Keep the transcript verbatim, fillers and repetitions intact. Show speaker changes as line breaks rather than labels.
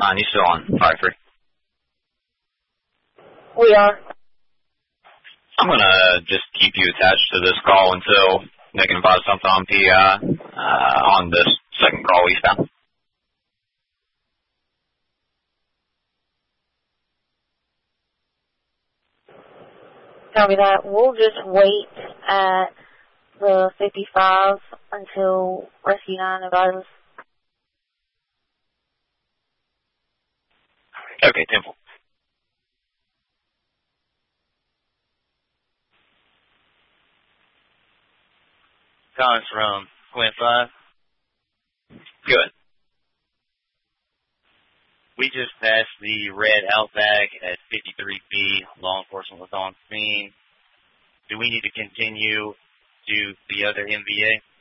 nine, you still on five three?
We are.
I'm going to just keep you attached to this call until they can advise something on P I uh, on this second call eastbound.
Copy that. We'll just wait at the fifty-five until Rescue nine advises.
Okay, Temple.
Comments from Quint five.
Good.
We just passed the red Outback at fifty-three B. Law enforcement was on scene. Do we need to continue to the other M V A?